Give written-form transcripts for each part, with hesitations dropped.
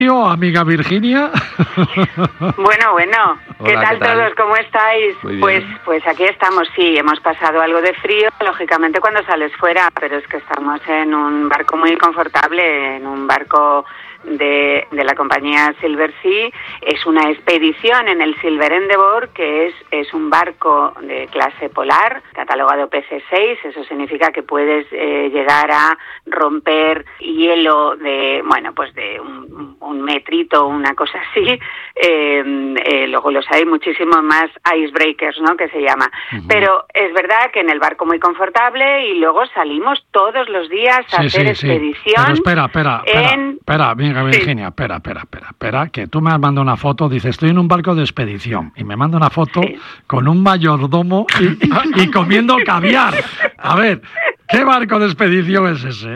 Amiga Virginia. Bueno, ¿qué Hola, tal ¿qué tal? todos? ¿Cómo estáis? Muy bien. Pues aquí estamos, sí, hemos pasado algo de frío, lógicamente cuando sales fuera, pero es que estamos en un barco muy confortable, en un barco de la compañía Silversea. Es una expedición en el Silver Endeavour, que es un barco de clase polar, catalogado PC6, eso significa que puedes llegar a romper hielo de, pues de un metrito, una cosa así. Luego los hay muchísimos más icebreakers, ¿no?, que se llama. Uh-huh. Pero es verdad que en el barco muy confortable y luego salimos todos los días a hacer expedición. Sí. Pero espera, amiga Virginia, espera, que tú me has mandado una foto, dice, estoy en un barco de expedición, y me manda una foto con un mayordomo y comiendo caviar. A ver, ¿qué barco de expedición es ese?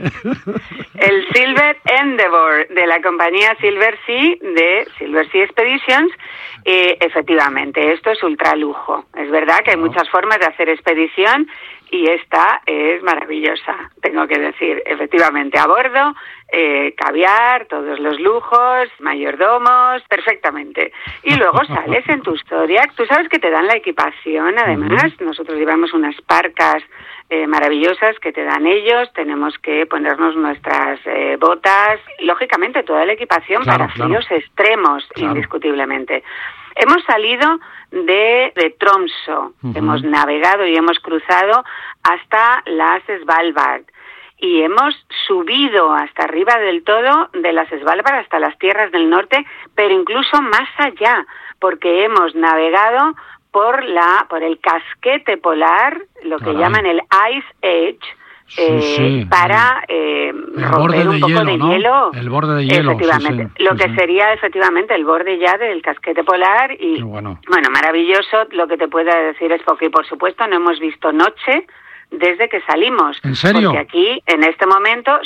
El Silver Endeavour, de la compañía Silversea, de Silversea Expeditions. Efectivamente, esto es ultralujo. Es verdad que hay muchas formas de hacer expedición y esta es maravillosa, tengo que decir. Efectivamente, a bordo, caviar, todos los lujos, mayordomos, perfectamente. Y luego sales en tu Zodiac. Tú sabes que te dan la equipación, además. Nosotros llevamos unas parcas maravillosas que te dan ellos, tenemos que ponernos nuestras botas, lógicamente toda la equipación para fríos extremos, indiscutiblemente. Hemos salido de Tromsø, hemos navegado y hemos cruzado hasta las Svalbard y hemos subido hasta arriba del todo de las Svalbard hasta las tierras del norte, pero incluso más allá, porque hemos navegado por el casquete polar, lo que llaman el Ice Edge, para romper un poco de hielo. El borde de hielo. Efectivamente. Lo que sería efectivamente el borde ya del casquete polar. Y bueno, maravilloso. Lo que te puedo decir es porque, por supuesto, no hemos visto noche desde que salimos. ¿En serio? Porque aquí, en este momento,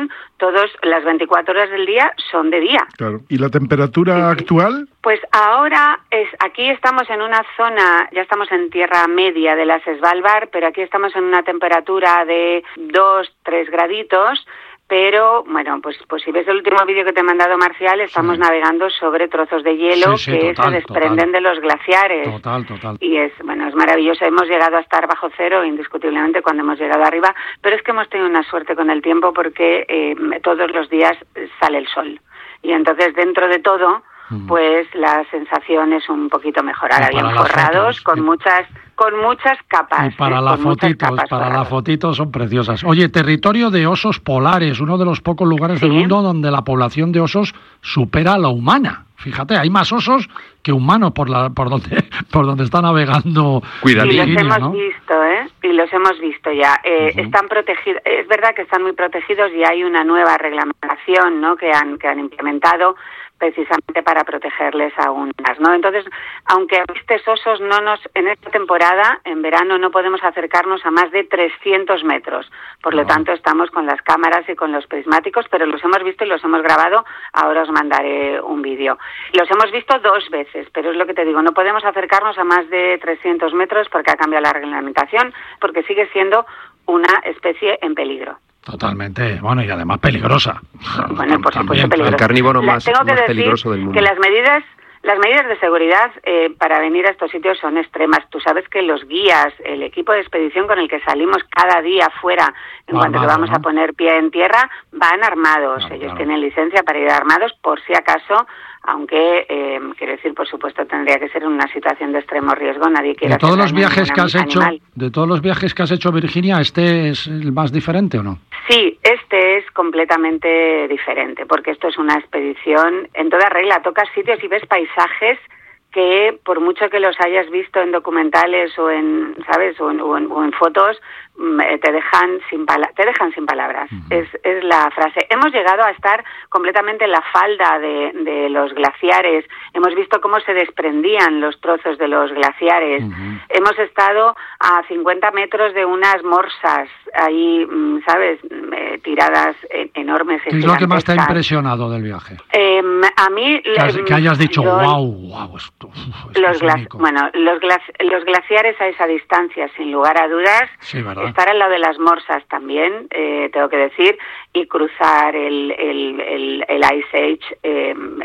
las 24 horas del día son de día. Claro. ¿Y la temperatura actual? Pues ahora aquí estamos en una zona, ya estamos en tierra media de las Svalbard, pero aquí estamos en una temperatura de 2-3 graditos. Pero, pues si ves el último vídeo que te he mandado, Marcial, estamos navegando sobre trozos de hielo se desprenden de los glaciares. Total. Y es maravilloso. Hemos llegado a estar bajo cero, indiscutiblemente, cuando hemos llegado arriba, pero es que hemos tenido una suerte con el tiempo porque todos los días sale el sol. Y entonces, dentro de todo, pues la sensación es un poquito mejor. Ahora bien forrados, con muchas capas. Y para las fotitos son preciosas. Oye, territorio de osos polares, uno de los pocos lugares del mundo donde la población de osos supera a la humana. Fíjate, hay más osos que humanos por donde está navegando. Cuidado. Y los hemos visto, y los hemos visto ya. Están protegidos, es verdad que están muy protegidos y hay una nueva reglamentación, ¿no?, que han implementado precisamente para protegerles aún más, ¿no? Entonces, aunque avistes osos, en esta temporada, en verano, no podemos acercarnos a más de 300 metros. Por lo tanto, estamos con las cámaras y con los prismáticos, pero los hemos visto y los hemos grabado. Ahora os mandaré un vídeo. Los hemos visto 2 veces, pero es lo que te digo, no podemos acercarnos a más de 300 metros porque ha cambiado la reglamentación, porque sigue siendo una especie en peligro. Totalmente, y además peligrosa. Bueno, por supuesto peligrosa. El carnívoro más peligroso del mundo. Que las medidas de seguridad para venir a estos sitios son extremas. Tú sabes que los guías, el equipo de expedición con el que salimos cada día fuera, en cuanto que vamos a poner pie en tierra, van armados. Ellos tienen licencia para ir armados por si acaso, aunque, quiero decir, por supuesto, tendría que ser en una situación de extremo riesgo. Nadie quiere de todos los viajes que has hecho, Virginia, ¿este es el más diferente o no? Sí, este es completamente diferente, porque esto es una expedición en toda regla. Tocas sitios y ves paisajes que, por mucho que los hayas visto en documentales o en fotos, te dejan sin palabras. Es la frase. Hemos llegado a estar completamente en la falda de los glaciares. Hemos visto cómo se desprendían los trozos de los glaciares. Hemos estado a 50 metros de unas morsas ahí, tiradas enormes. ¿Qué es lo que más te ha impresionado del viaje? A mí... Que hayas dicho, wow, esto es los glaciares a esa distancia, sin lugar a dudas, sí, ¿verdad? estar al lado de las morsas también, tengo que decir, y cruzar el Ice Age